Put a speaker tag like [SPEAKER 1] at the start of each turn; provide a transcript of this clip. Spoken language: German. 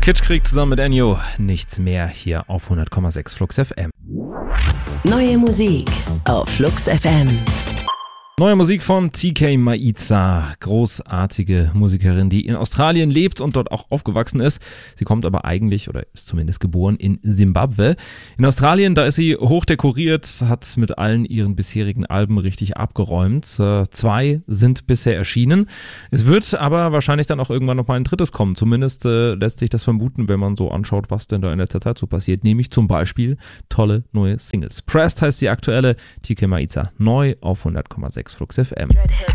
[SPEAKER 1] Kitschkrieg zusammen mit Ennio. Nichts mehr hier auf 100,6 Flux FM.
[SPEAKER 2] Neue Musik auf Flux FM.
[SPEAKER 1] Neue Musik von TK Maiza, großartige Musikerin, die in Australien lebt und dort auch aufgewachsen ist. Sie kommt aber eigentlich, oder ist zumindest geboren, in Simbabwe. In Australien, da ist sie hochdekoriert, hat mit allen ihren bisherigen Alben richtig abgeräumt. 2 sind bisher erschienen. Es wird aber wahrscheinlich dann auch irgendwann nochmal ein 3. kommen. Zumindest lässt sich das vermuten, wenn man so anschaut, was denn da in letzter Zeit so passiert. Nämlich zum Beispiel tolle neue Singles. Pressed heißt die aktuelle, TK Maiza, neu auf 100,6 Flux FM.